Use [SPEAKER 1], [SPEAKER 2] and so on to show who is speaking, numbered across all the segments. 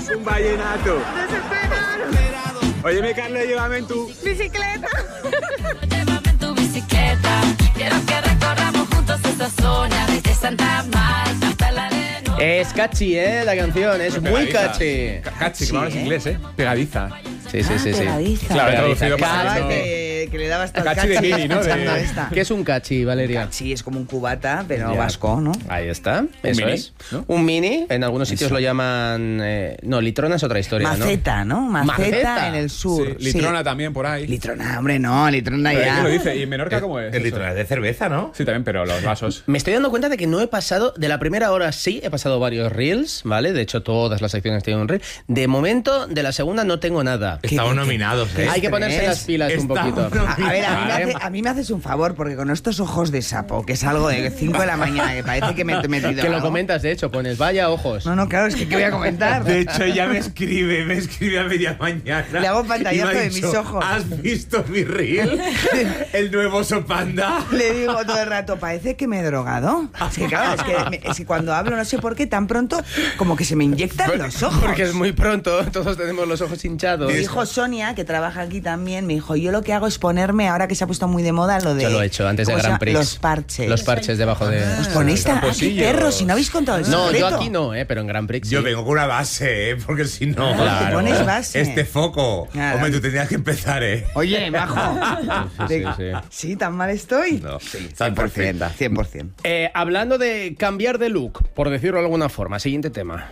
[SPEAKER 1] Un vallenato. Óyeme, Carlos, llévame en tu
[SPEAKER 2] bicicleta.
[SPEAKER 3] Llévame en tu bicicleta. Quiero que recorramos juntos esta zona desde Santa Marta hasta la de Nueva.
[SPEAKER 4] Es catchy, la canción, es muy catchy.
[SPEAKER 1] Catchy, como hablas inglés, Pegadiza.
[SPEAKER 4] Sí.
[SPEAKER 2] Pegadiza.
[SPEAKER 1] Claro,
[SPEAKER 4] Pegadiza.
[SPEAKER 1] traducido para
[SPEAKER 2] Que le dabas todo el
[SPEAKER 1] Catchy de Kini, ¿no?
[SPEAKER 4] ¿Qué es un catchy, Valeria?
[SPEAKER 2] Sí, es como un cubata, pero
[SPEAKER 4] Ya.
[SPEAKER 2] vasco, ¿no?
[SPEAKER 4] Ahí está, eso
[SPEAKER 1] mini,
[SPEAKER 4] es.
[SPEAKER 1] ¿no?
[SPEAKER 4] Un mini, en algunos sitios lo llaman... no, litrona es otra historia,
[SPEAKER 2] Maceta, ¿no? Maceta en el sur.
[SPEAKER 1] Sí, litrona también por ahí.
[SPEAKER 2] Litrona, hombre, no, litrona
[SPEAKER 1] Pero
[SPEAKER 2] ya.
[SPEAKER 1] ¿quién lo dice? ¿Y en Menorca cómo es?
[SPEAKER 5] El
[SPEAKER 1] eso?
[SPEAKER 5] litro es de cerveza, ¿no?
[SPEAKER 1] Sí, también, pero los vasos.
[SPEAKER 4] Me estoy dando cuenta de que no he pasado, de la primera hora sí, he pasado varios reels, ¿vale? De hecho, todas las secciones tienen un reel. De momento, de la segunda no tengo nada.
[SPEAKER 5] Estamos nominados, ¿eh?
[SPEAKER 4] Hay que ponerse
[SPEAKER 2] estrés.
[SPEAKER 4] las pilas un
[SPEAKER 5] Estamos
[SPEAKER 4] poquito.
[SPEAKER 2] A ver,
[SPEAKER 4] Vale.
[SPEAKER 2] a mí me haces un favor, porque con estos ojos de sapo, que salgo de 5 de la mañana, que parece que me he metido
[SPEAKER 4] Que lo
[SPEAKER 2] algo.
[SPEAKER 4] comentas, de hecho, pones vaya ojos.
[SPEAKER 2] No, claro, es que ¿qué voy a comentar?
[SPEAKER 5] De hecho, ella me escribe a media mañana.
[SPEAKER 2] Le hago
[SPEAKER 5] y
[SPEAKER 2] pantallazo
[SPEAKER 5] me ha
[SPEAKER 2] de
[SPEAKER 5] dicho,
[SPEAKER 2] mis ojos.
[SPEAKER 5] ¿Has visto mi reel? El nuevo Sopanda.
[SPEAKER 2] Le digo todo el rato, parece que me he drogado. Es que claro, es que cuando hablo, no sé por qué, tan pronto, como que se me inyectan los ojos.
[SPEAKER 4] Porque es muy pronto, todos tenemos los ojos hinchados.
[SPEAKER 2] Me dijo Sonia, que trabaja aquí también, me dijo, yo lo que hago es ponerme, ahora que se ha puesto muy de moda, lo de...
[SPEAKER 4] Yo lo he hecho antes de
[SPEAKER 2] ¿cómo se
[SPEAKER 4] Grand
[SPEAKER 2] llama?
[SPEAKER 4] Prix.
[SPEAKER 2] Los parches.
[SPEAKER 4] Los parches debajo de...
[SPEAKER 2] Os ponéis tan... ¡Ah, qué
[SPEAKER 1] tramposillos.
[SPEAKER 2] perros! Si no habéis contado el
[SPEAKER 4] No,
[SPEAKER 2] secreto.
[SPEAKER 4] yo aquí no, pero en Grand Prix sí.
[SPEAKER 5] Yo vengo con una base, porque si no...
[SPEAKER 4] Claro.
[SPEAKER 2] Te pones base.
[SPEAKER 5] Este foco.
[SPEAKER 2] Claro.
[SPEAKER 5] Hombre, tú tenías que empezar, ¿eh?
[SPEAKER 2] Oye, majo.
[SPEAKER 4] Sí.
[SPEAKER 2] Sí, ¿tan mal estoy?
[SPEAKER 5] No,
[SPEAKER 2] Sí,
[SPEAKER 5] está
[SPEAKER 2] 100%,
[SPEAKER 5] perfecta.
[SPEAKER 2] 100%.
[SPEAKER 4] Hablando de cambiar de look, por decirlo de alguna forma, siguiente tema.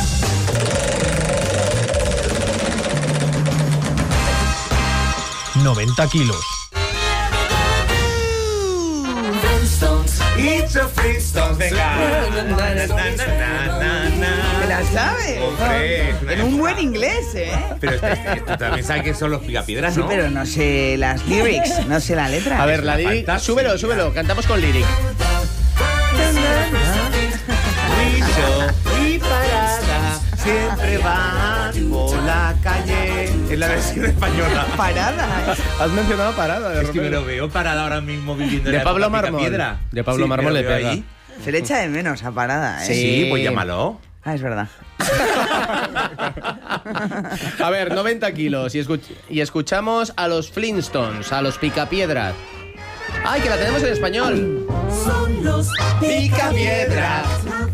[SPEAKER 6] ...90 kilos.
[SPEAKER 5] It's a Flintstones, venga.
[SPEAKER 2] ¿Te la sabes?
[SPEAKER 5] Hombre, es una
[SPEAKER 2] En un
[SPEAKER 5] época.
[SPEAKER 2] buen inglés, ¿eh?
[SPEAKER 5] Pero tú también sabes que son los picapiedras,
[SPEAKER 2] Sí,
[SPEAKER 5] ¿no?
[SPEAKER 2] pero no sé las lyrics, no sé la letra.
[SPEAKER 4] A ver, la lyric...
[SPEAKER 5] fantástica.
[SPEAKER 4] Súbelo, cantamos con lyric.
[SPEAKER 5] Y parada, siempre van por la calle. Es la versión española.
[SPEAKER 2] Parada, ¿eh?
[SPEAKER 4] Has mencionado parada de
[SPEAKER 5] Es que me
[SPEAKER 4] repente.
[SPEAKER 5] lo veo parada ahora mismo viviendo en
[SPEAKER 4] De
[SPEAKER 5] la
[SPEAKER 4] Pablo
[SPEAKER 5] época
[SPEAKER 4] Mármol.
[SPEAKER 5] Picapiedra.
[SPEAKER 4] De Pablo
[SPEAKER 5] Sí,
[SPEAKER 4] Mármol
[SPEAKER 5] me
[SPEAKER 4] le
[SPEAKER 5] lo veo
[SPEAKER 4] pega.
[SPEAKER 5] ahí.
[SPEAKER 2] Se le echa de menos a parada, ¿eh?
[SPEAKER 5] Sí, pues llámalo.
[SPEAKER 2] Ah, es verdad.
[SPEAKER 4] A ver, 90 kilos y escuchamos a los Flintstones, a los Picapiedras. ¡Ay, que la tenemos en español!
[SPEAKER 3] Son los
[SPEAKER 4] Picapiedras.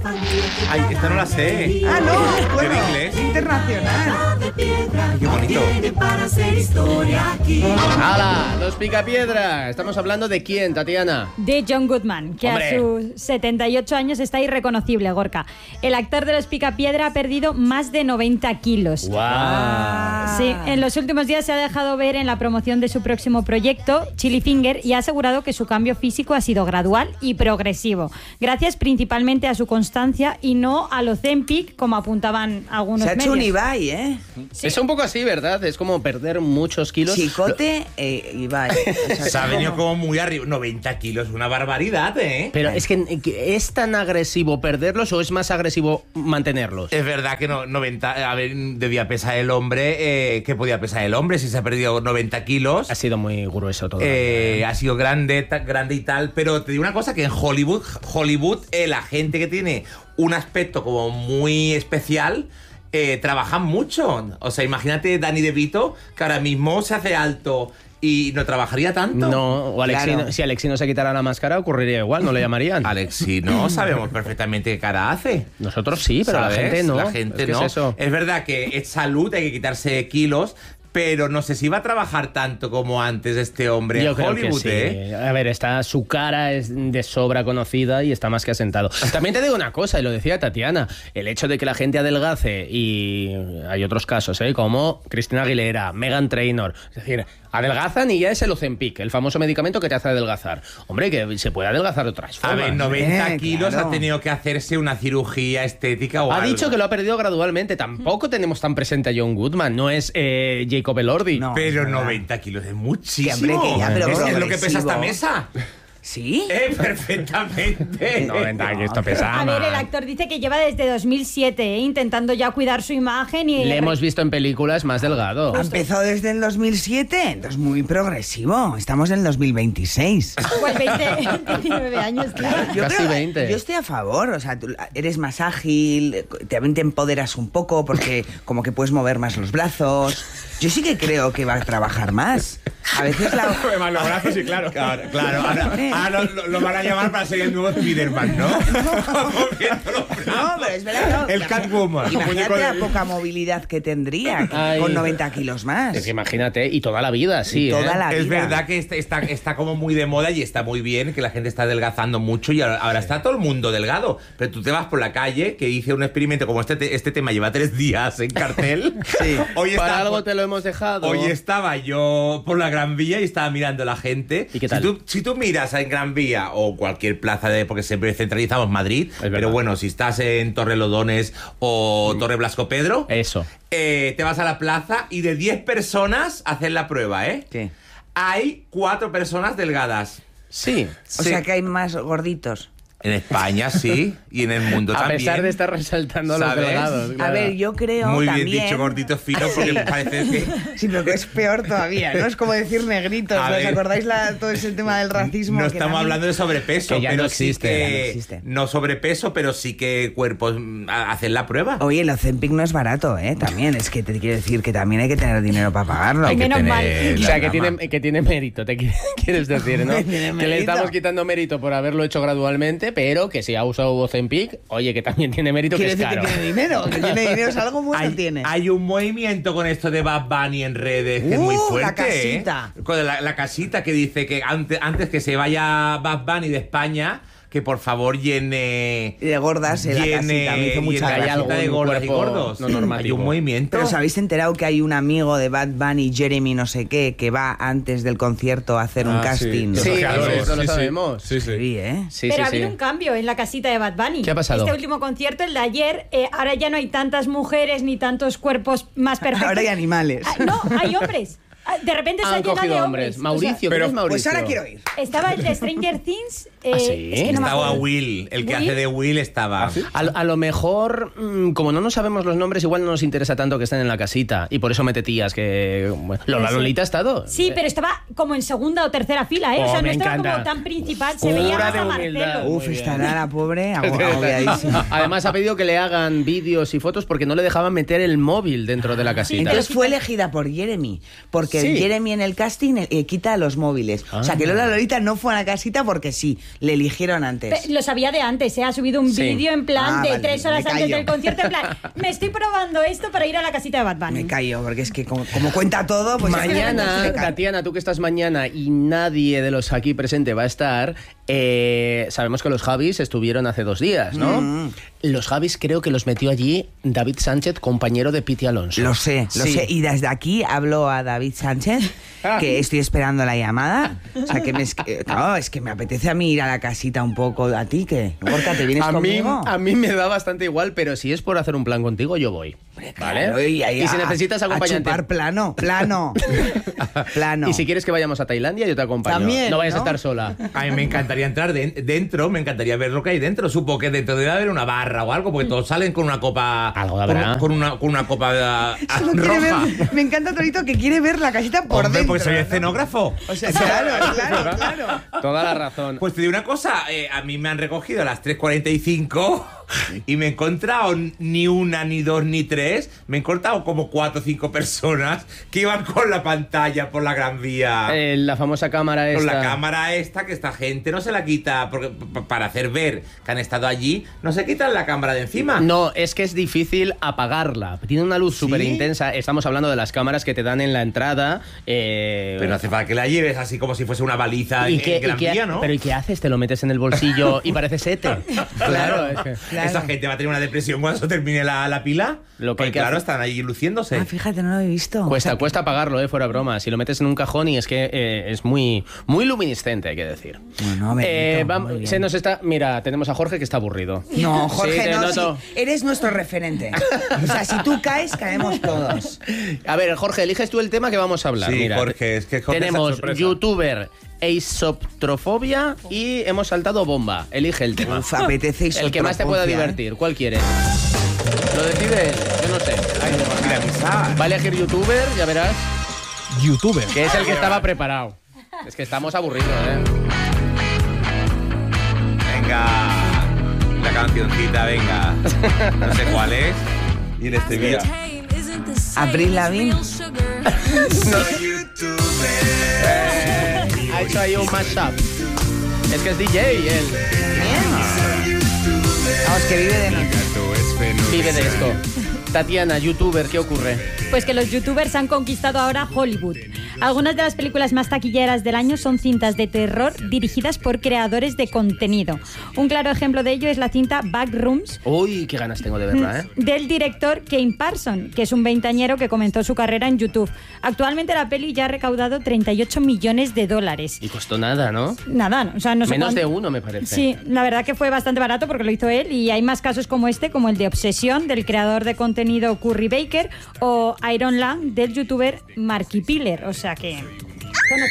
[SPEAKER 5] Ay, esta no la sé.
[SPEAKER 2] Ah, no, bueno,
[SPEAKER 5] en inglés.
[SPEAKER 2] internacional.
[SPEAKER 3] de piedra.
[SPEAKER 5] Qué bonito.
[SPEAKER 3] Vienen para hacer historia aquí.
[SPEAKER 4] ¡Hala! Los Picapiedras. Estamos hablando de quién, Tatiana.
[SPEAKER 7] De John Goodman, que
[SPEAKER 4] Hombre.
[SPEAKER 7] a sus 78 años está irreconocible, Gorka. El actor de Los Picapiedra ha perdido más de 90 kilos.
[SPEAKER 4] ¡Guau!
[SPEAKER 7] Sí, en los últimos días se ha dejado ver en la promoción de su próximo proyecto, Chili Finger, y ha asegurado que su cambio físico ha sido gradual y progresivo, gracias principalmente a su constancia y no al Ozempic, como apuntaban algunos
[SPEAKER 2] Se ha hecho un
[SPEAKER 7] medios.
[SPEAKER 2] Ibai, ¿eh?
[SPEAKER 4] Es un poco así, ¿verdad? Es como perder muchos kilos.
[SPEAKER 2] Chicote Ibai. O sea,
[SPEAKER 5] Se ha
[SPEAKER 2] es
[SPEAKER 5] venido
[SPEAKER 2] como-
[SPEAKER 5] como muy arriba. 90 kilos, una barbaridad, ¿eh?
[SPEAKER 4] Pero es que ¿es tan agresivo perderlos o es más agresivo mantenerlos?
[SPEAKER 5] Es verdad que 90... A ver, debía pesar el hombre. ¿Qué podía pesar el hombre si se ha perdido 90 kilos?
[SPEAKER 4] Ha sido muy grueso todo.
[SPEAKER 5] Ha sido grande y tal, pero te digo una cosa, que en Hollywood la gente que tiene un aspecto como muy especial trabajan mucho. O sea, imagínate Danny DeVito, que ahora mismo se hace alto y no trabajaría tanto.
[SPEAKER 4] No, o Alexi,
[SPEAKER 2] Claro.
[SPEAKER 4] si Alexi no se quitara la máscara ocurriría igual, no le llamarían.
[SPEAKER 5] Alexi, no sabemos perfectamente qué cara hace.
[SPEAKER 4] Nosotros sí, pero
[SPEAKER 5] ¿Sabes?
[SPEAKER 4] la gente no.
[SPEAKER 5] La gente
[SPEAKER 4] Es que
[SPEAKER 5] no.
[SPEAKER 4] es eso.
[SPEAKER 5] Es verdad que es salud, hay que quitarse kilos, pero no sé si va a trabajar tanto como antes este hombre
[SPEAKER 4] Yo
[SPEAKER 5] en
[SPEAKER 4] creo
[SPEAKER 5] Hollywood,
[SPEAKER 4] que sí. A ver, su cara es de sobra conocida y está más que asentado. También te digo una cosa, y lo decía Tatiana, el hecho de que la gente adelgace, y hay otros casos, como Cristina Aguilera, Meghan Trainor, es decir, adelgazan y ya es el Ozempic, el famoso medicamento que te hace adelgazar. Hombre, que se puede adelgazar de otras
[SPEAKER 5] A
[SPEAKER 4] formas.
[SPEAKER 5] ver, 90 kilos
[SPEAKER 2] claro.
[SPEAKER 5] ha tenido que hacerse una cirugía estética o
[SPEAKER 4] Ha
[SPEAKER 5] algo.
[SPEAKER 4] dicho que lo ha perdido gradualmente. Tampoco tenemos tan presente a John Goodman. No es Jacob Elordi.
[SPEAKER 2] No.
[SPEAKER 5] Pero
[SPEAKER 2] es verdad.
[SPEAKER 5] 90 kilos es muchísimo.
[SPEAKER 2] Que, hombre, que ya, pero
[SPEAKER 5] es lo que pesa
[SPEAKER 2] progresivo.
[SPEAKER 5] esta mesa.
[SPEAKER 2] ¿Sí?
[SPEAKER 5] Perfectamente.
[SPEAKER 1] 90, que esto pesa.
[SPEAKER 7] A ver, el actor dice que lleva desde 2007 intentando ya cuidar su imagen y...
[SPEAKER 4] Le hemos visto en películas más delgado.
[SPEAKER 2] ¿Ha empezado desde el 2007? Entonces muy progresivo. Estamos en el 2026.
[SPEAKER 7] Pues 19 años, claro.
[SPEAKER 4] Casi 20.
[SPEAKER 2] Yo estoy a favor, o sea, tú eres más ágil, también te empoderas un poco porque como que puedes mover más los brazos. Yo sí que creo que va a trabajar más. A veces la...
[SPEAKER 1] Más los brazos y claro.
[SPEAKER 5] Claro. Ahora lo van a llamar para ser el nuevo Spiderman, ¿no?
[SPEAKER 2] No, pero es verdad. No.
[SPEAKER 5] El Catwoman.
[SPEAKER 2] Imagínate la poca movilidad que tendría
[SPEAKER 4] Ay.
[SPEAKER 2] con 90 kilos más.
[SPEAKER 4] Es que imagínate, y toda la vida, sí.
[SPEAKER 2] Y toda la
[SPEAKER 5] Es
[SPEAKER 2] vida.
[SPEAKER 5] verdad que está como muy de moda y está muy bien, que la gente está adelgazando mucho y ahora está todo el mundo delgado. Pero tú te vas por la calle, que hice un experimento como este tema lleva 3 días en cartel.
[SPEAKER 2] Sí.
[SPEAKER 5] Hoy
[SPEAKER 4] Para
[SPEAKER 5] está-
[SPEAKER 4] algo te lo hemos dejado.
[SPEAKER 5] Hoy estaba yo por la Gran Vía y estaba mirando a la gente.
[SPEAKER 4] ¿Y qué tal?
[SPEAKER 5] Si tú miras en Gran Vía o cualquier plaza porque siempre centralizamos Madrid,
[SPEAKER 4] verdad.
[SPEAKER 5] pero bueno, si estás en Torrelodones o Torre Blasco Pedro,
[SPEAKER 4] Eso.
[SPEAKER 5] te vas a la plaza y de 10 personas hacen la prueba, ¿eh?
[SPEAKER 2] ¿Qué?
[SPEAKER 5] Hay 4 personas delgadas.
[SPEAKER 4] Sí.
[SPEAKER 2] O sea que hay más gorditos.
[SPEAKER 5] En España sí, y en el mundo
[SPEAKER 4] A
[SPEAKER 5] también.
[SPEAKER 4] pesar de estar resaltando a los
[SPEAKER 5] ¿Sabes?
[SPEAKER 4] delgados.
[SPEAKER 2] A
[SPEAKER 4] claro.
[SPEAKER 2] ver, yo creo
[SPEAKER 5] Muy
[SPEAKER 2] también...
[SPEAKER 5] bien dicho, gordito fino, porque me parece que...
[SPEAKER 2] Sí, pero que es peor todavía, ¿no? Es como decir negritos.
[SPEAKER 5] A
[SPEAKER 2] ¿Os
[SPEAKER 5] ver.
[SPEAKER 2] acordáis todo ese tema del racismo?
[SPEAKER 5] No
[SPEAKER 2] que
[SPEAKER 5] estamos
[SPEAKER 2] también-
[SPEAKER 5] hablando de sobrepeso,
[SPEAKER 4] Que ya
[SPEAKER 5] pero
[SPEAKER 4] no
[SPEAKER 5] sí
[SPEAKER 4] existe,
[SPEAKER 5] que-
[SPEAKER 2] ya no existe.
[SPEAKER 5] no sobrepeso, pero sí que cuerpos hacen la prueba.
[SPEAKER 2] Oye, el Ozempic no es barato, ¿eh? También, es que te quiero decir que también hay que tener dinero para pagarlo.
[SPEAKER 7] Ay, menos mal.
[SPEAKER 4] O sea, que tiene mérito, quieres decir, ¿no?
[SPEAKER 2] Tiene
[SPEAKER 4] Que le
[SPEAKER 2] mérito.
[SPEAKER 4] estamos quitando mérito por haberlo hecho gradualmente, pero que si ha usado Ozempic, oye, que también tiene mérito, que
[SPEAKER 2] Quiere
[SPEAKER 4] es
[SPEAKER 2] decir
[SPEAKER 4] caro.
[SPEAKER 2] que tiene dinero. Que tiene dinero es algo bueno, tiene.
[SPEAKER 5] Hay un movimiento con esto de Bad Bunny en redes que es muy fuerte.
[SPEAKER 2] la casita.
[SPEAKER 5] ¿eh? Con la casita que dice que antes que se vaya Bad Bunny de España, que por favor llene...
[SPEAKER 2] De gordas en la casita, me hizo mucha
[SPEAKER 5] llene
[SPEAKER 4] Hay
[SPEAKER 5] la
[SPEAKER 2] gracia.
[SPEAKER 5] casita de
[SPEAKER 4] algún
[SPEAKER 5] gordas y
[SPEAKER 4] cuerpo
[SPEAKER 5] gordos.
[SPEAKER 4] no normativo.
[SPEAKER 5] Hay un movimiento.
[SPEAKER 2] Pero ¿os habéis enterado que hay un amigo de Bad Bunny, Jeremy no sé qué, que va antes del concierto a hacer un
[SPEAKER 1] Ah,
[SPEAKER 2] casting?
[SPEAKER 4] Sí,
[SPEAKER 1] Bloqueadores.
[SPEAKER 4] eso lo
[SPEAKER 1] Sí, sí.
[SPEAKER 4] sabemos.
[SPEAKER 1] Sí, sí.
[SPEAKER 2] Sí, ¿eh?
[SPEAKER 4] Sí,
[SPEAKER 7] Pero
[SPEAKER 4] sí,
[SPEAKER 7] ha
[SPEAKER 4] sí.
[SPEAKER 7] habido un cambio en la casita de Bad Bunny.
[SPEAKER 4] ¿Qué ha pasado?
[SPEAKER 7] Este último concierto, el de ayer, ahora ya no hay tantas mujeres ni tantos cuerpos más perfectos.
[SPEAKER 2] Ahora hay animales.
[SPEAKER 7] Ah, no, hay hombres. De repente se ha
[SPEAKER 4] Han
[SPEAKER 7] llenado
[SPEAKER 4] cogido
[SPEAKER 7] de
[SPEAKER 4] hombres.
[SPEAKER 7] hombres.
[SPEAKER 4] Mauricio,
[SPEAKER 7] O
[SPEAKER 4] ¿quién es Mauricio?
[SPEAKER 2] Pues ahora quiero ir.
[SPEAKER 7] sea, estaba el de Stranger Things.
[SPEAKER 4] ¿Ah, sí?
[SPEAKER 7] Es que no me
[SPEAKER 5] Estaba
[SPEAKER 7] acuerdo.
[SPEAKER 5] Will, el que
[SPEAKER 7] Will.
[SPEAKER 5] hace de Will estaba.
[SPEAKER 4] A lo mejor, como no nos sabemos los nombres, igual no nos interesa tanto que estén en la casita. Y por eso mete tías que... Bueno, la
[SPEAKER 7] Eso.
[SPEAKER 4] Lolita ha estado.
[SPEAKER 7] Sí, pero estaba como en segunda o tercera fila, ¿eh?
[SPEAKER 4] Oh,
[SPEAKER 7] o sea, no
[SPEAKER 4] me
[SPEAKER 7] estaba
[SPEAKER 4] encanta.
[SPEAKER 7] como tan principal. Se
[SPEAKER 4] Pura
[SPEAKER 7] veía más
[SPEAKER 4] de
[SPEAKER 7] a
[SPEAKER 4] humildad.
[SPEAKER 7] Marcelo.
[SPEAKER 2] Uf,
[SPEAKER 4] Muy bien.
[SPEAKER 2] estará la pobre agobiadísima.
[SPEAKER 4] Además ha pedido que le hagan vídeos y fotos porque no le dejaban meter el móvil dentro de la casita.
[SPEAKER 2] Entonces fue elegida por Jeremy, porque
[SPEAKER 4] Sí.
[SPEAKER 2] Jeremy en el casting quita los móviles. O sea, que Lola Lolita no fue a la casita porque sí, le eligieron antes.
[SPEAKER 7] Lo sabía de antes, ¿eh? Ha subido un
[SPEAKER 4] Sí.
[SPEAKER 7] vídeo en plan
[SPEAKER 2] Ah,
[SPEAKER 7] de
[SPEAKER 2] vale,
[SPEAKER 7] 3 horas
[SPEAKER 2] me
[SPEAKER 7] antes
[SPEAKER 2] callo.
[SPEAKER 7] del concierto, en plan, me estoy probando esto para ir a la casita de Bad Bunny.
[SPEAKER 2] Me callo, porque es que como cuenta todo, pues...
[SPEAKER 4] Mañana,
[SPEAKER 2] se cae.
[SPEAKER 4] Tatiana, tú que estás mañana y nadie de los aquí presente va a estar, sabemos que los Javis estuvieron hace 2 días, ¿no? Los Javis creo que los metió allí David Sánchez, compañero de Piti Alonso.
[SPEAKER 2] Lo sé.
[SPEAKER 4] Sí.
[SPEAKER 2] Y desde aquí hablo a David Sánchez, que estoy esperando la llamada. O sea, que claro, es que me apetece a mí ir a la casita un poco. ¿A ti qué? Gorka, ¿te vienes conmigo?
[SPEAKER 4] A mí me da bastante igual, pero si es por hacer un plan contigo, yo voy.
[SPEAKER 2] Claro,
[SPEAKER 4] ¿Vale?
[SPEAKER 2] y
[SPEAKER 4] si necesitas
[SPEAKER 2] a
[SPEAKER 4] acompañante.
[SPEAKER 2] chupar plano.
[SPEAKER 4] Y si quieres que vayamos a Tailandia, yo te acompaño.
[SPEAKER 2] También,
[SPEAKER 4] no vayas
[SPEAKER 2] ¿no?
[SPEAKER 4] a estar sola.
[SPEAKER 5] A mí me encantaría entrar dentro, me encantaría ver lo que hay dentro. Supongo que dentro debe haber una barra o algo, porque todos salen con una copa.
[SPEAKER 4] Algo habrá.
[SPEAKER 5] Con una copa
[SPEAKER 2] Solo quiere
[SPEAKER 5] roja.
[SPEAKER 2] ver- me encanta Torito que quiere ver la casita por
[SPEAKER 5] Hombre,
[SPEAKER 2] dentro.
[SPEAKER 5] porque soy
[SPEAKER 2] ¿no?
[SPEAKER 5] escenógrafo.
[SPEAKER 2] O sea, claro.
[SPEAKER 4] Toda la razón.
[SPEAKER 5] Pues te digo una cosa, a mí me han recogido a las 3:45 y me he encontrado ni una, ni dos, ni tres. Me he encontrado como 4 o 5 personas que iban con la pantalla por la Gran Vía.
[SPEAKER 4] La famosa cámara
[SPEAKER 5] Con
[SPEAKER 4] esta.
[SPEAKER 5] la cámara esta, que esta gente no se la quita, porque para hacer ver que han estado allí, no se quitan la cámara de encima.
[SPEAKER 4] No, es que es difícil apagarla. Tiene una luz
[SPEAKER 5] ¿Sí?
[SPEAKER 4] súper intensa. Estamos hablando de las cámaras que te dan en la entrada.
[SPEAKER 5] Pero no hace falta que la lleves así como si fuese una baliza en Gran Vía, ¿no?
[SPEAKER 4] Pero ¿y qué haces? ¿Te lo metes en el bolsillo y pareces Ete? Claro, es que...
[SPEAKER 5] Esa gente va a tener una depresión cuando se termine la pila.
[SPEAKER 4] Lo que
[SPEAKER 5] Porque
[SPEAKER 4] hay que
[SPEAKER 5] claro,
[SPEAKER 4] hacer-
[SPEAKER 5] están ahí luciéndose.
[SPEAKER 2] Ah, fíjate, no lo he visto.
[SPEAKER 4] Cuesta pagarlo, fuera broma. Si lo metes en un cajón y es que es muy, muy luminiscente, hay que decir.
[SPEAKER 2] Bueno, bendito, muy bien.
[SPEAKER 4] se nos está... Mira, tenemos a Jorge que está aburrido.
[SPEAKER 2] No,
[SPEAKER 4] Sí,
[SPEAKER 2] Jorge,
[SPEAKER 4] te
[SPEAKER 2] no,
[SPEAKER 4] noto.
[SPEAKER 2] sí, eres nuestro referente. O sea, si tú caes, caemos todos.
[SPEAKER 4] A ver, Jorge, eliges tú el tema que vamos a hablar.
[SPEAKER 5] Sí,
[SPEAKER 4] Mira,
[SPEAKER 5] Jorge, es que Jorge
[SPEAKER 4] tenemos
[SPEAKER 5] está sorpresa.
[SPEAKER 4] youtuber, eisoptrofobia y hemos saltado bomba. Elige el tema.
[SPEAKER 2] Uf, apetece
[SPEAKER 4] El que más te pueda divertir. ¿Cuál quieres? Lo decide él. Yo no sé. Va a elegir youtuber, ya verás.
[SPEAKER 1] Youtuber.
[SPEAKER 4] Que es el que estaba preparado. Es que estamos aburridos, ¿eh?
[SPEAKER 5] Venga, la cancioncita, venga. No sé cuál es. Y el estribillo.
[SPEAKER 2] Avril Lavigne.
[SPEAKER 4] Ha hecho ahí un mashup. Es que es DJ él.
[SPEAKER 2] Vamos, que vive de nosotros.
[SPEAKER 4] Vive de esto. Tatiana, youtuber, ¿qué ocurre?
[SPEAKER 7] Pues que los youtubers han conquistado ahora Hollywood. Algunas de las películas más taquilleras del año son cintas de terror dirigidas por creadores de contenido. Un claro ejemplo de ello es la cinta Backrooms,
[SPEAKER 4] Uy, qué ganas tengo de verla, ¿eh?
[SPEAKER 7] del director Kane Parson, que es un veinteañero que comenzó su carrera en YouTube. Actualmente la peli ya ha recaudado $38 millones.
[SPEAKER 4] Y costó nada, ¿no?
[SPEAKER 7] Nada, o sea, no sé
[SPEAKER 4] Menos
[SPEAKER 7] cuánto.
[SPEAKER 4] de uno, me parece.
[SPEAKER 7] Sí, la verdad que fue bastante barato porque lo hizo él y hay más casos como este, como el de Obsesión del creador de contenido Curry Baker o Iron Lang del youtuber Marky Piller, o sea que... Están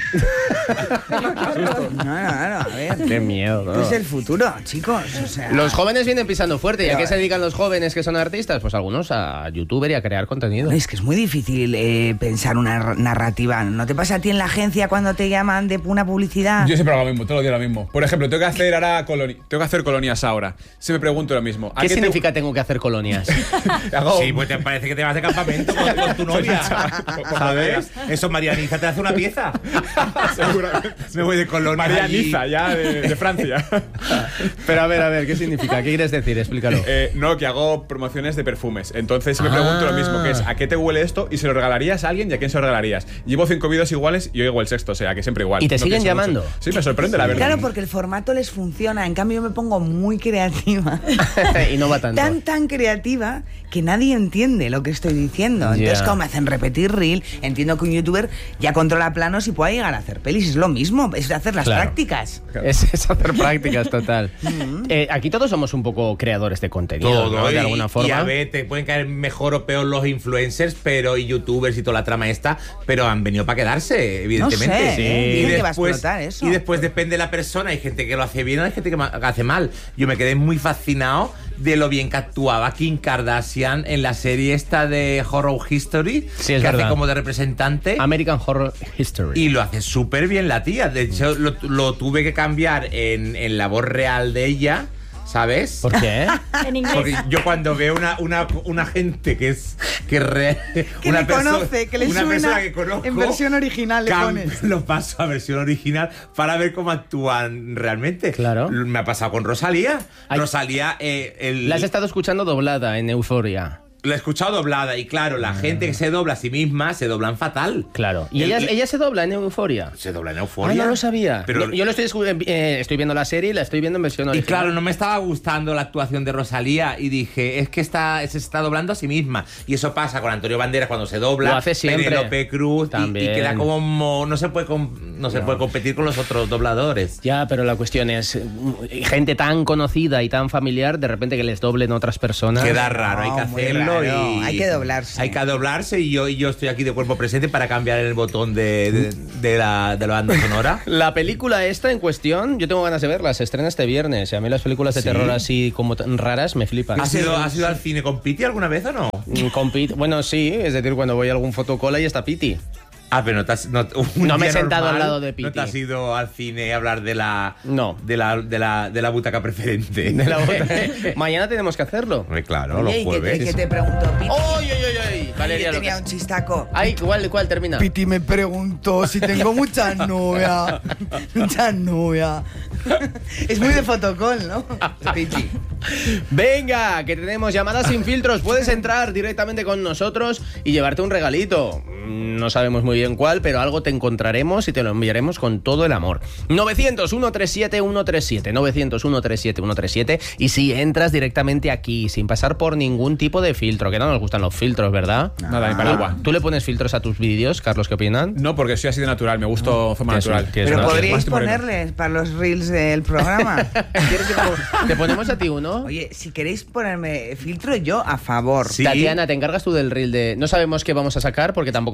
[SPEAKER 7] a tope.
[SPEAKER 2] No, a ver.
[SPEAKER 4] Qué miedo, ¿no?
[SPEAKER 2] Es el futuro, chicos. O sea,
[SPEAKER 4] Los jóvenes vienen pisando fuerte. ¿Y a
[SPEAKER 2] Pero,
[SPEAKER 4] qué se dedican los jóvenes que son artistas? Pues algunos a youtuber y a crear contenido.
[SPEAKER 2] es que es muy difícil pensar una narrativa. ¿No te pasa a ti en la agencia cuando te llaman de una publicidad?
[SPEAKER 1] Yo siempre hago lo mismo, todos los días lo mismo. Por ejemplo, tengo que hacer colonias ahora. Si me pregunto lo mismo. ¿A
[SPEAKER 4] ¿Qué
[SPEAKER 1] te-
[SPEAKER 4] significa tengo que hacer colonias?
[SPEAKER 1] Hago-
[SPEAKER 5] Sí, pues te parece que te vas de campamento con tu novia. ¿Sabes? Eso, Marianiza te hace una pieza.
[SPEAKER 1] Seguramente.
[SPEAKER 5] Me voy de colonia.
[SPEAKER 1] María
[SPEAKER 5] allí.
[SPEAKER 1] Niza, ya de Francia.
[SPEAKER 4] Pero a ver, ¿qué significa? ¿Qué quieres decir? Explícalo.
[SPEAKER 1] No, que hago promociones de perfumes. Entonces me pregunto lo mismo, que es ¿a qué te huele esto? Y se lo regalarías a alguien y a quién se lo regalarías. Llevo 5 vídeos iguales y oigo el sexto, o sea, que siempre igual.
[SPEAKER 4] ¿Y te siguen
[SPEAKER 1] pienso
[SPEAKER 4] llamando?
[SPEAKER 1] mucho. Sí, me sorprende, la verdad.
[SPEAKER 2] Claro, porque el formato les funciona. En cambio, yo me pongo muy creativa.
[SPEAKER 4] Y no va tanto.
[SPEAKER 2] Tan creativa que nadie entiende lo que estoy diciendo. Entonces,
[SPEAKER 4] Ya.
[SPEAKER 2] como me hacen repetir reel, entiendo que un youtuber ya controla planos y puede llegar a hacer pelis. Es lo mismo, es hacer las
[SPEAKER 4] Claro.
[SPEAKER 2] prácticas.
[SPEAKER 4] Es hacer prácticas, total. Aquí todos somos un poco creadores de contenido,
[SPEAKER 5] Todo,
[SPEAKER 4] ¿no? De
[SPEAKER 5] y-
[SPEAKER 4] alguna
[SPEAKER 5] Y
[SPEAKER 4] forma.
[SPEAKER 5] a ver, te pueden caer mejor o peor los influencers, pero y youtubers y toda la trama esta, pero han venido para quedarse, evidentemente.
[SPEAKER 2] No sé,
[SPEAKER 5] Y
[SPEAKER 2] dicen que va a explotar eso.
[SPEAKER 5] Y después depende de la persona. Hay gente que lo hace bien, hay gente que hace mal. Yo me quedé muy fascinado de lo bien que actuaba Kim Kardashian en la serie esta de Horror History,
[SPEAKER 4] Sí, es
[SPEAKER 5] que
[SPEAKER 4] verdad.
[SPEAKER 5] hace como de representante.
[SPEAKER 4] American Horror History.
[SPEAKER 5] Y lo hace súper bien la tía. De hecho, lo tuve que cambiar en la voz real de ella, ¿sabes?
[SPEAKER 4] ¿Por qué?
[SPEAKER 7] En inglés.
[SPEAKER 5] Porque yo cuando veo una gente que es
[SPEAKER 2] Que
[SPEAKER 5] una
[SPEAKER 2] le conoce, que le
[SPEAKER 5] una
[SPEAKER 2] suena
[SPEAKER 5] persona que conozco,
[SPEAKER 2] en versión original le pones.
[SPEAKER 5] lo paso a versión original para ver cómo actúan realmente.
[SPEAKER 4] Claro.
[SPEAKER 5] Me ha pasado con Rosalía.
[SPEAKER 4] Ay.
[SPEAKER 5] Rosalía,
[SPEAKER 4] La has estado escuchando doblada en Euphoria.
[SPEAKER 5] la he escuchado doblada y claro, la gente que se dobla a sí misma se doblan fatal.
[SPEAKER 4] Claro. ¿Y ella se dobla en Euphoria?
[SPEAKER 5] Se dobla en Euphoria.
[SPEAKER 4] Ah, no lo sabía.
[SPEAKER 5] Pero
[SPEAKER 4] Yo lo estoy viendo la serie y la estoy viendo en versión
[SPEAKER 5] Y
[SPEAKER 4] original.
[SPEAKER 5] claro, no me estaba gustando la actuación de Rosalía y dije, es que se está doblando a sí misma. Y eso pasa con Antonio Banderas cuando se dobla,
[SPEAKER 4] Lo hace siempre.
[SPEAKER 5] Penélope Cruz, y
[SPEAKER 4] También.
[SPEAKER 5] queda como... No se puede competir con los otros dobladores.
[SPEAKER 4] Ya, pero la cuestión es, gente tan conocida y tan familiar, de repente que les doblen otras personas.
[SPEAKER 5] Queda raro, hay que
[SPEAKER 2] No, muy
[SPEAKER 5] hacerlo
[SPEAKER 2] raro.
[SPEAKER 5] y...
[SPEAKER 2] Hay que doblarse.
[SPEAKER 5] Hay que doblarse y yo estoy aquí de cuerpo presente para cambiar el botón de la banda sonora.
[SPEAKER 4] La película esta en cuestión, yo tengo ganas de verla, se estrena este viernes. Y a mí las películas de
[SPEAKER 5] Sí.
[SPEAKER 4] terror así como tan raras me flipan.
[SPEAKER 5] ¿Has ido al cine con Piti alguna vez o no?
[SPEAKER 4] Bueno, sí, es decir, cuando voy a algún fotocola y está Piti.
[SPEAKER 5] Ah, pero
[SPEAKER 4] No me he sentado al lado de Piti.
[SPEAKER 5] ¿No te has ido al cine a hablar de la
[SPEAKER 4] No.
[SPEAKER 5] de la butaca preferente?
[SPEAKER 4] De la bota. Mañana tenemos que hacerlo.
[SPEAKER 5] Hombre, claro,
[SPEAKER 2] Oye,
[SPEAKER 5] los
[SPEAKER 2] ¿y
[SPEAKER 5] jueves.
[SPEAKER 2] qué te preguntó Piti?
[SPEAKER 4] ¡Ay, ay, ay! ay! Valeria,
[SPEAKER 2] Yo
[SPEAKER 4] lo
[SPEAKER 2] tenía
[SPEAKER 4] que-
[SPEAKER 2] un chistaco.
[SPEAKER 4] Ay, ¿cuál termina?
[SPEAKER 6] Piti me preguntó si tengo muchas novias. Muchas novias.
[SPEAKER 2] Es muy de fotocall, ¿no? Piti.
[SPEAKER 4] Venga, que tenemos llamadas sin filtros. Puedes entrar directamente con nosotros y llevarte un regalito. No sabemos muy bien cuál, pero algo te encontraremos y te lo enviaremos con todo el amor. 900-137-137. 900-137-137. Y si entras directamente aquí, sin pasar por ningún tipo de filtro, que no nos gustan los filtros, ¿verdad?
[SPEAKER 1] Nada, ni para agua.
[SPEAKER 4] ¿Tú le pones filtros a tus vídeos, Carlos? ¿Qué opinan?
[SPEAKER 1] No, porque soy así de natural, me gusto de forma
[SPEAKER 4] Que es un-
[SPEAKER 1] natural.
[SPEAKER 4] que es
[SPEAKER 2] Pero
[SPEAKER 4] una-
[SPEAKER 2] podríais
[SPEAKER 1] Más moreno.
[SPEAKER 2] ponerles para los reels del programa.
[SPEAKER 4] ¿Quieres que te ponemos a ti uno?
[SPEAKER 2] Oye, si queréis ponerme filtro, yo a favor.
[SPEAKER 5] Sí.
[SPEAKER 4] Tatiana, te encargas tú del reel de... No sabemos qué vamos a sacar porque tampoco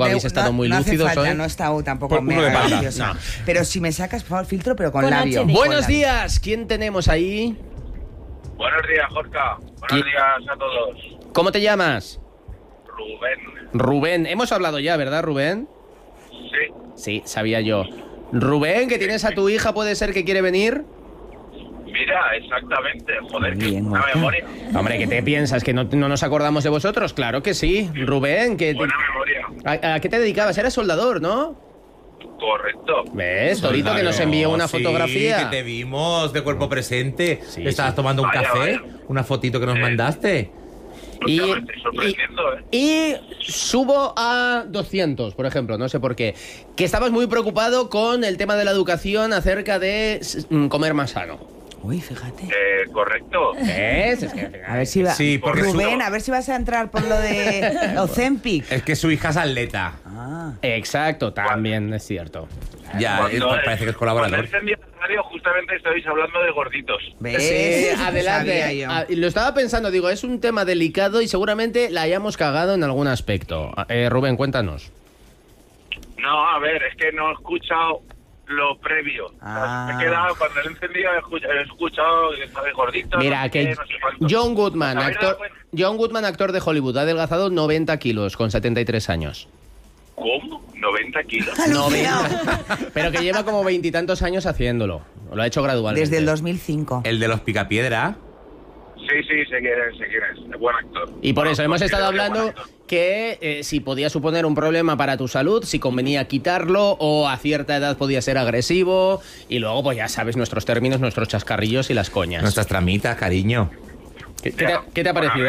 [SPEAKER 4] tampoco habéis estado muy lúcidos
[SPEAKER 2] hace falta,
[SPEAKER 4] hoy.
[SPEAKER 2] No he estado tampoco
[SPEAKER 1] Uno de
[SPEAKER 2] mega
[SPEAKER 1] panda.
[SPEAKER 2] graciosa.
[SPEAKER 4] No.
[SPEAKER 2] Pero si me sacas, por favor, filtro, pero con
[SPEAKER 7] Con
[SPEAKER 2] labio.
[SPEAKER 7] HD.
[SPEAKER 2] Con
[SPEAKER 4] Buenos
[SPEAKER 2] labio.
[SPEAKER 4] días, ¿quién tenemos ahí?
[SPEAKER 8] Buenos días, Jorka. Buenos días a todos.
[SPEAKER 4] ¿Cómo te llamas?
[SPEAKER 8] Rubén.
[SPEAKER 4] Rubén. Hemos hablado ya, ¿verdad, Rubén?
[SPEAKER 8] Sí.
[SPEAKER 4] Sí, sabía yo. Rubén, que tienes a tu hija, ¿puede ser que quiere venir?
[SPEAKER 8] Mira, exactamente. Joder,
[SPEAKER 2] Muy
[SPEAKER 8] que
[SPEAKER 2] bien,
[SPEAKER 8] una
[SPEAKER 2] Gorka.
[SPEAKER 8] memoria.
[SPEAKER 4] Hombre, ¿qué te piensas? ¿Que no nos acordamos de vosotros? Claro que sí. Rubén,
[SPEAKER 8] Buena memoria.
[SPEAKER 4] ¿a qué te dedicabas? Eras soldador, ¿no?
[SPEAKER 8] Correcto.
[SPEAKER 4] ¿Ves, Torito, que nos envió una
[SPEAKER 5] Sí,
[SPEAKER 4] fotografía?
[SPEAKER 5] que te vimos de cuerpo presente.
[SPEAKER 4] Sí,
[SPEAKER 5] Estabas
[SPEAKER 4] sí.
[SPEAKER 5] tomando un
[SPEAKER 8] Vaya,
[SPEAKER 5] café,
[SPEAKER 8] vaya.
[SPEAKER 5] una fotito que nos mandaste.
[SPEAKER 4] Y,
[SPEAKER 8] Hostia, me estoy sorprendiendo, ¿eh?
[SPEAKER 4] y subo a 200, por ejemplo, no sé por qué. Que estabas muy preocupado con el tema de la educación acerca de comer más sano.
[SPEAKER 2] Uy, fíjate.
[SPEAKER 8] Correcto.
[SPEAKER 4] ¿Ves? Es que,
[SPEAKER 2] A ver si va.
[SPEAKER 5] Sí, porque
[SPEAKER 2] Rubén, a ver si vas a entrar por lo de Ozempic.
[SPEAKER 5] Es que su hija es atleta.
[SPEAKER 2] Ah.
[SPEAKER 4] Exacto, también es cierto.
[SPEAKER 5] Ya,
[SPEAKER 8] Cuando-
[SPEAKER 5] parece que es
[SPEAKER 8] Cuando
[SPEAKER 5] colaborador.
[SPEAKER 8] encendí la radio, justamente estabais hablando de gorditos.
[SPEAKER 2] ¿Ves?
[SPEAKER 4] Sí,
[SPEAKER 2] Sabía
[SPEAKER 4] adelante.
[SPEAKER 2] yo.
[SPEAKER 4] Lo estaba pensando, digo, es un tema delicado y seguramente la hayamos cagado en algún aspecto. Rubén, cuéntanos.
[SPEAKER 8] No, a ver, es que no he escuchado lo previo.
[SPEAKER 2] Ah.
[SPEAKER 8] Me he quedado, cuando lo he encendido, he escuchado de gorditos.
[SPEAKER 4] Mira,
[SPEAKER 8] no sé
[SPEAKER 4] que
[SPEAKER 8] qué, no sé cuánto.
[SPEAKER 4] John Goodman,
[SPEAKER 8] ¿Habéis dado
[SPEAKER 4] actor,
[SPEAKER 8] cuenta?
[SPEAKER 4] John Goodman, actor de Hollywood, ha adelgazado 90 kilos con 73 años.
[SPEAKER 8] ¿Cómo? ¿90 kilos?
[SPEAKER 4] 90. Pero que lleva como veintitantos años haciéndolo. Lo ha hecho gradualmente.
[SPEAKER 2] Desde el 2005.
[SPEAKER 5] El de los picapiedra.
[SPEAKER 8] Sí, sé quién es. Es buen actor.
[SPEAKER 4] Y por
[SPEAKER 8] No,
[SPEAKER 4] eso hemos
[SPEAKER 8] considero
[SPEAKER 4] estado
[SPEAKER 8] que es buen
[SPEAKER 4] hablando
[SPEAKER 8] actor.
[SPEAKER 4] que si podía suponer un problema para tu salud, si convenía quitarlo o a cierta edad podía ser agresivo. Y luego, pues ya sabes, nuestros términos, nuestros chascarrillos y las coñas.
[SPEAKER 5] Nuestras tramitas, cariño.
[SPEAKER 4] ¿Qué te ha parecido?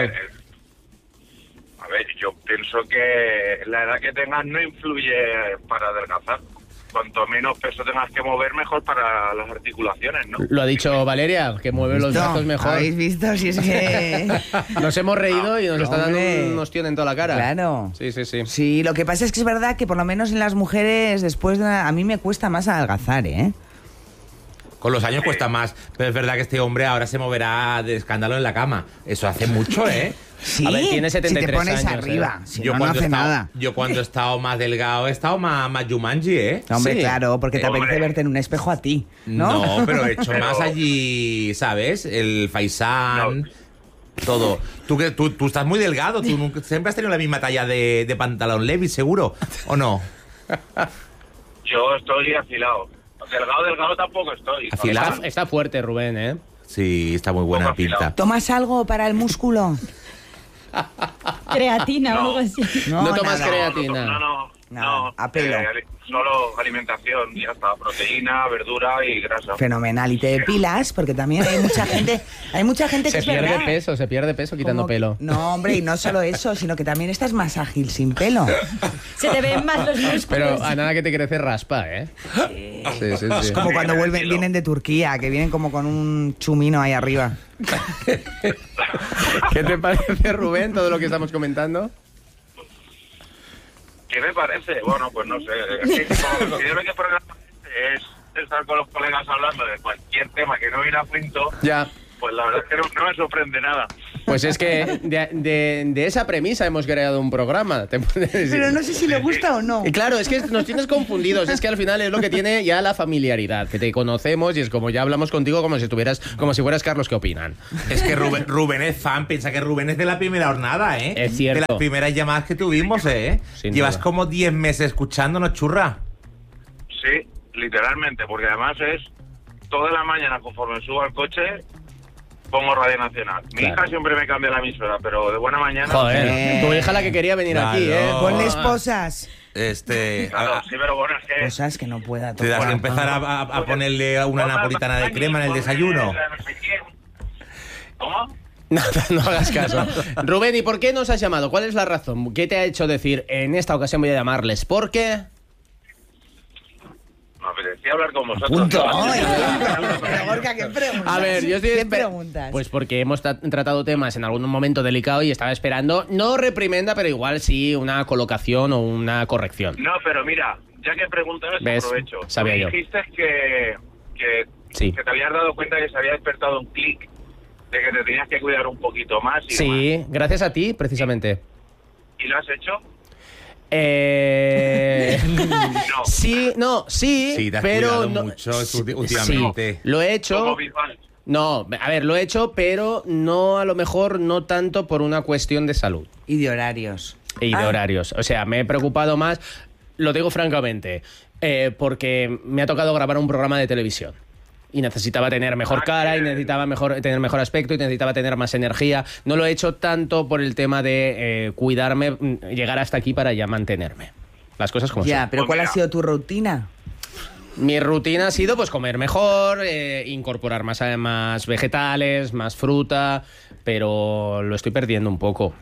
[SPEAKER 8] A ver, yo pienso que la edad que tengas no influye para adelgazar. Cuanto menos peso tengas que mover, mejor para las articulaciones, ¿no?
[SPEAKER 4] Lo ha dicho Valeria, que mueve los
[SPEAKER 2] ¿Visto?
[SPEAKER 4] brazos mejor.
[SPEAKER 2] ¿Habéis visto? Si es que...
[SPEAKER 4] Nos hemos reído y nos está dando
[SPEAKER 2] Hombre.
[SPEAKER 4] un ostión en toda la cara.
[SPEAKER 2] Claro.
[SPEAKER 4] Sí.
[SPEAKER 2] Sí, lo que pasa es que es verdad que por lo menos en las mujeres después de a mí me cuesta más adelgazar, ¿eh?
[SPEAKER 5] Con los años cuesta más. Pero es verdad que este hombre ahora se moverá de escándalo en la cama. Eso hace mucho, ¿eh?
[SPEAKER 2] Sí,
[SPEAKER 4] A ver, tiene
[SPEAKER 2] si te
[SPEAKER 4] 73
[SPEAKER 2] pones
[SPEAKER 4] años,
[SPEAKER 2] arriba, si
[SPEAKER 5] yo
[SPEAKER 2] no, no
[SPEAKER 5] cuando
[SPEAKER 2] hace
[SPEAKER 5] he estado-
[SPEAKER 2] nada.
[SPEAKER 5] Yo cuando he estado más delgado he estado más Jumanji, ¿eh?
[SPEAKER 2] Hombre,
[SPEAKER 4] Sí.
[SPEAKER 2] claro, porque te
[SPEAKER 8] Hombre.
[SPEAKER 2] apetece verte en un espejo a ti, ¿no?
[SPEAKER 5] No, pero he hecho
[SPEAKER 8] Pero-
[SPEAKER 5] más allí, ¿sabes? El faisán,
[SPEAKER 8] No.
[SPEAKER 5] todo. Tú estás muy delgado, tú siempre has tenido la misma talla de pantalón Levi's, seguro, ¿o no?
[SPEAKER 8] Yo estoy afilado. Delgado tampoco estoy.
[SPEAKER 5] Afilado.
[SPEAKER 4] Está fuerte, Rubén, ¿eh?
[SPEAKER 5] Sí, está muy buena
[SPEAKER 8] Poco afilado.
[SPEAKER 5] pinta.
[SPEAKER 2] ¿Tomas algo para el músculo?
[SPEAKER 7] Creatina o
[SPEAKER 8] No.
[SPEAKER 7] algo así.
[SPEAKER 4] No tomas
[SPEAKER 2] nada.
[SPEAKER 4] creatina.
[SPEAKER 8] No.
[SPEAKER 2] a pelo.
[SPEAKER 8] Solo alimentación, ya está. Proteína, verdura y grasa.
[SPEAKER 2] Fenomenal. Y te depilas, porque también hay mucha gente que
[SPEAKER 4] Se
[SPEAKER 2] es
[SPEAKER 4] pierde
[SPEAKER 2] verdad.
[SPEAKER 4] peso, se pierde peso quitando
[SPEAKER 2] Como-
[SPEAKER 4] pelo.
[SPEAKER 2] No, hombre, y no solo eso, sino que también estás más ágil sin pelo.
[SPEAKER 7] Se te ven más los músculos.
[SPEAKER 4] Pero a nada que te crece raspa, ¿eh? Sí.
[SPEAKER 2] Como cuando vienen de Turquía, que vienen como con un chumino ahí arriba.
[SPEAKER 4] ¿Qué te parece, Rubén, todo lo que estamos comentando?
[SPEAKER 8] ¿Qué me parece? Bueno, pues no sé. Es que como considero que el programa es estar con los colegas hablando de cualquier tema que no viene a cuento,
[SPEAKER 4] Ya.
[SPEAKER 8] pues la verdad es que no me sorprende nada.
[SPEAKER 4] Pues es que de esa premisa hemos creado un programa. Te puedes decir.
[SPEAKER 2] Pero no sé si le gusta o no.
[SPEAKER 4] Y claro, es que nos tienes confundidos. Es que al final es lo que tiene ya la familiaridad, que te conocemos y es como ya hablamos contigo como si fueras Carlos, ¿qué opinan?
[SPEAKER 5] Es que Rubén es fan, piensa que Rubén es de la primera jornada, ¿eh?
[SPEAKER 4] Es cierto.
[SPEAKER 5] De las primeras llamadas que tuvimos, ¿eh?
[SPEAKER 4] Sin
[SPEAKER 5] Llevas
[SPEAKER 4] duda.
[SPEAKER 5] como 10 meses escuchándonos, churra.
[SPEAKER 8] Sí, literalmente, porque además es toda la mañana conforme subo al coche, pongo Radio Nacional. Mi
[SPEAKER 4] Claro.
[SPEAKER 8] hija siempre me cambia la emisora, pero de buena mañana...
[SPEAKER 4] Joder, tu hija la que quería venir
[SPEAKER 5] Claro.
[SPEAKER 4] aquí, ¿eh?
[SPEAKER 2] Ponle esposas.
[SPEAKER 8] Claro, sí, pero bueno, es que...
[SPEAKER 2] Cosas que no pueda
[SPEAKER 5] Te das que
[SPEAKER 2] tocar.
[SPEAKER 5] empezar a ponerle una napolitana de crema en el desayuno.
[SPEAKER 8] ¿Cómo?
[SPEAKER 4] Nada, no hagas caso. Rubén, ¿y por qué nos has llamado? ¿Cuál es la razón? ¿Qué te ha hecho decir en esta ocasión voy a llamarles? ¿Por qué?
[SPEAKER 8] Me apetecía hablar con vosotros.
[SPEAKER 2] Punto.
[SPEAKER 8] ¿no?
[SPEAKER 2] Pero, Gorka, ¿qué preguntas?
[SPEAKER 4] A ver, yo estoy
[SPEAKER 2] ¿Qué preguntas?
[SPEAKER 4] Pues porque hemos tratado temas en algún momento delicado y estaba esperando, no reprimenda, pero igual sí una colocación o una corrección.
[SPEAKER 8] No, pero mira, ya que preguntas,
[SPEAKER 4] ¿Ves?
[SPEAKER 8] aprovecho.
[SPEAKER 4] Sabía
[SPEAKER 8] Tú
[SPEAKER 4] yo.
[SPEAKER 8] dijiste
[SPEAKER 4] Sí.
[SPEAKER 8] que te habías dado cuenta que se había despertado un clic de que te tenías que cuidar un poquito más y demás.
[SPEAKER 4] Sí, gracias a ti, precisamente.
[SPEAKER 8] ¿Y lo has hecho? No.
[SPEAKER 4] Sí,
[SPEAKER 5] Sí, te has
[SPEAKER 4] pero
[SPEAKER 5] cuidado
[SPEAKER 4] no,
[SPEAKER 5] mucho últimamente.
[SPEAKER 4] Sí, lo he hecho.
[SPEAKER 8] Como Bisbal.
[SPEAKER 4] No, a ver, lo he hecho, pero no, a lo mejor no tanto por una cuestión de salud
[SPEAKER 2] Y de horarios.
[SPEAKER 4] y de horarios. O sea, me he preocupado más, lo digo francamente, porque me ha tocado grabar un programa de televisión. Y necesitaba tener mejor cara, y necesitaba tener mejor aspecto, y necesitaba tener más energía. No lo he hecho tanto por el tema de cuidarme, llegar hasta aquí para ya mantenerme. Las cosas como
[SPEAKER 2] Ya,
[SPEAKER 4] son.
[SPEAKER 2] pero
[SPEAKER 8] Pues
[SPEAKER 2] ¿cuál ha
[SPEAKER 8] mira.
[SPEAKER 2] sido tu rutina?
[SPEAKER 4] Mi rutina ha sido pues comer mejor, incorporar más vegetales, más fruta, pero lo estoy perdiendo un poco.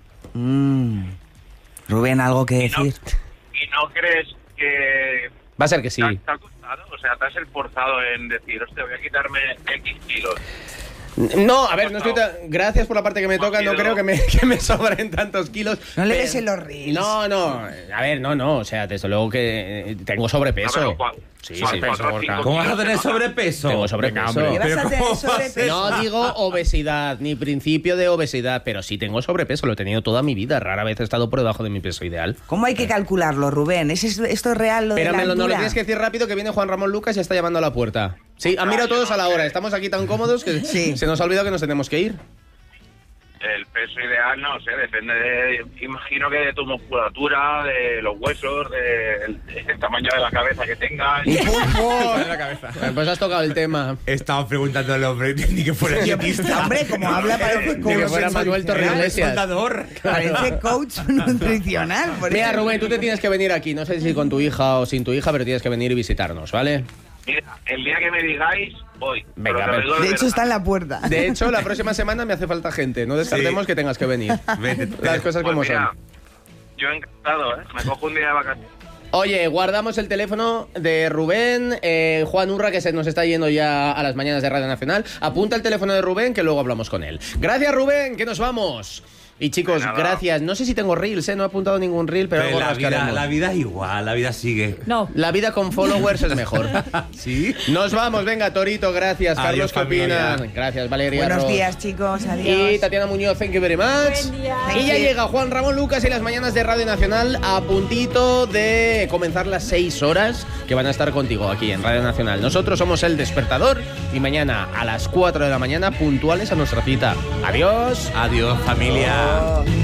[SPEAKER 2] Rubén, ¿algo que
[SPEAKER 8] ¿Y no,
[SPEAKER 2] decir?
[SPEAKER 8] y no crees que
[SPEAKER 4] Va a ser que sí.
[SPEAKER 8] te ha costado? O sea, te has esforzado en decir, hostia, voy a quitarme X kilos.
[SPEAKER 4] No, a ver, no estoy gracias por la parte que me toca, no creo que me sobren tantos kilos.
[SPEAKER 2] No le
[SPEAKER 4] pero-
[SPEAKER 2] des en los reels.
[SPEAKER 4] No, a ver, no, o sea, desde luego que tengo sobrepeso.
[SPEAKER 8] A ver,
[SPEAKER 4] Sí,
[SPEAKER 8] ¿cuál-
[SPEAKER 4] sí,
[SPEAKER 8] cuál-
[SPEAKER 4] peso,
[SPEAKER 8] cinco
[SPEAKER 5] ¿Cómo vas a
[SPEAKER 8] kilos
[SPEAKER 5] tener
[SPEAKER 8] te bajan?
[SPEAKER 5] sobrepeso?
[SPEAKER 4] Tengo sobrepeso.
[SPEAKER 5] Venga, hombre.
[SPEAKER 2] ¿Qué vas
[SPEAKER 5] Pero
[SPEAKER 2] a tener
[SPEAKER 5] ¿cómo va a
[SPEAKER 2] sobrepeso?
[SPEAKER 5] ser?
[SPEAKER 4] No digo obesidad, ni principio de obesidad, pero sí tengo sobrepeso, lo he tenido toda mi vida. Rara vez he estado por debajo de mi peso ideal.
[SPEAKER 2] ¿Cómo hay que calcularlo, Rubén? ¿Esto es real lo de
[SPEAKER 4] Pero
[SPEAKER 2] la
[SPEAKER 4] no lo
[SPEAKER 2] altura?
[SPEAKER 4] tienes que decir rápido, que viene Juan Ramón Lucas y está llamando a la puerta. Sí, han mirado todos a la hora. Estamos aquí tan cómodos que
[SPEAKER 2] Sí.
[SPEAKER 4] se nos ha olvidado que nos tenemos que ir.
[SPEAKER 8] El peso ideal, no sé, depende imagino que de tu musculatura, de los huesos, del tamaño de la cabeza que tengas.
[SPEAKER 1] En la cabeza.
[SPEAKER 4] Pues has tocado el tema.
[SPEAKER 5] Estaba preguntando al hombre ni que fuera dietista.
[SPEAKER 2] Hombre, como habla parece
[SPEAKER 4] Ni que fuera Manuel Torreiglesias.
[SPEAKER 5] Soldador.
[SPEAKER 2] Parece coach nutricional. por
[SPEAKER 4] Mira,
[SPEAKER 2] eso-
[SPEAKER 4] Rubén, tú te tienes que venir aquí. No sé si con tu hija o sin tu hija, pero tienes que venir y visitarnos, ¿vale?
[SPEAKER 8] Mira, el día que me digáis, voy.
[SPEAKER 4] Venga,
[SPEAKER 8] Pero te lo
[SPEAKER 4] pero-
[SPEAKER 8] digo
[SPEAKER 2] De hecho,
[SPEAKER 8] verdad.
[SPEAKER 2] está en la puerta.
[SPEAKER 4] De hecho, la próxima semana me hace falta gente. No descartemos
[SPEAKER 5] Sí.
[SPEAKER 4] que tengas que venir.
[SPEAKER 5] Vete.
[SPEAKER 4] Las cosas
[SPEAKER 8] Pues
[SPEAKER 4] como
[SPEAKER 8] mira,
[SPEAKER 4] son.
[SPEAKER 8] yo encantado, ¿eh? Me cojo un día de vacaciones.
[SPEAKER 4] Oye, guardamos el teléfono de Rubén, Juan Urra, que se nos está yendo ya a las mañanas de Radio Nacional. Apunta el teléfono de Rubén, que luego hablamos con él. Gracias, Rubén, que nos vamos. Y chicos,
[SPEAKER 8] De nada.
[SPEAKER 4] gracias. No sé si tengo reels, no he apuntado ningún reel, pero algo rascaremos.
[SPEAKER 5] la vida es igual, la vida sigue.
[SPEAKER 7] No.
[SPEAKER 4] La vida con followers es mejor.
[SPEAKER 5] ¿Sí?
[SPEAKER 4] Nos vamos, venga, Torito, gracias.
[SPEAKER 5] Adiós,
[SPEAKER 4] Carlos, ¿qué
[SPEAKER 5] familia.
[SPEAKER 4] opinan? Gracias, Valeria.
[SPEAKER 2] Buenos
[SPEAKER 4] Ros.
[SPEAKER 2] días, chicos.
[SPEAKER 4] Y
[SPEAKER 2] Adiós.
[SPEAKER 4] Tatiana Muñoz, thank you very much.
[SPEAKER 7] Buen día.
[SPEAKER 4] Y ya llega Juan Ramón Lucas y las mañanas de Radio Nacional a puntito de comenzar las 6 horas que van a estar contigo aquí en Radio Nacional. Nosotros somos El Despertador y mañana a las 4 de la mañana puntuales a nuestra cita. Adiós.
[SPEAKER 5] Adiós, familia.